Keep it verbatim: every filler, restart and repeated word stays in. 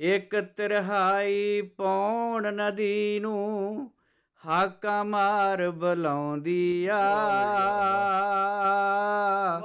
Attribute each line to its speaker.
Speaker 1: एक तिरहाई पौण नदी नू हाका मार बुलाउंदी आ।